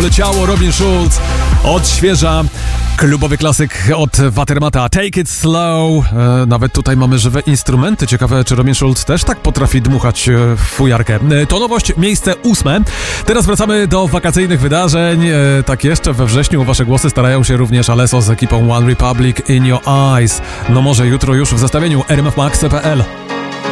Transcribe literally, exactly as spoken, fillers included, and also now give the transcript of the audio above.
Wolne ciało, Robin Schulz odświeża klubowy klasyk od Watermata, Take It Slow. E, nawet tutaj mamy żywe instrumenty. Ciekawe, czy Robin Schulz też tak potrafi dmuchać w fujarkę. E, to nowość, miejsce ósme. Teraz wracamy do wakacyjnych wydarzeń. E, tak jeszcze we wrześniu wasze głosy starają się również Alesso z ekipą One Republic, In Your Eyes. No może jutro już w zestawieniu r m f max kropka p l.